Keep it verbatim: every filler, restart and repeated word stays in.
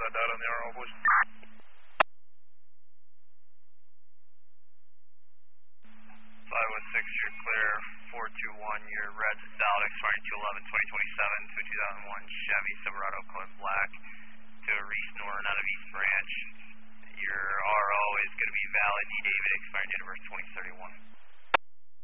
that data on the R O, boys. five oh six, you're clear. four two one, your red's valid, expiring two eleven twenty twenty-seven to a two thousand one Chevy Silverado colored black to a Reese Norton out of East Branch. Your R O is going to be valid, D David, expiring date of birth twenty thirty-one.